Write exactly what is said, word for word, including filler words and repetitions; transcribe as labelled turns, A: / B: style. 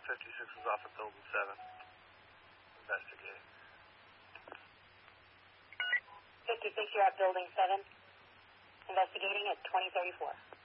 A: fifty-six is off at Building seven. Investigating.
B: fifty-six, you're at Building seven. Investigating at twenty thirty-four.